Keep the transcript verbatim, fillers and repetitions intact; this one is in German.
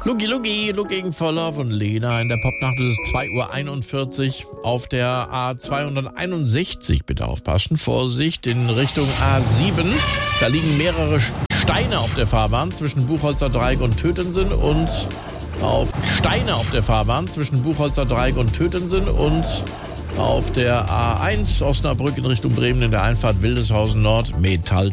Lugi Lugi, Looking for Love und Lena in der Popnacht ist es zwei Uhr einundvierzig auf der A zweihunderteinundsechzig. Bitte aufpassen, Vorsicht in Richtung A sieben. Da liegen mehrere Steine auf der Fahrbahn zwischen Buchholzer Dreieck und Tötensen und auf Steine auf der Fahrbahn zwischen Buchholzer Dreieck und Tötensen und auf der A eins Osnabrück in Richtung Bremen in der Einfahrt Wildeshausen Nord Metall.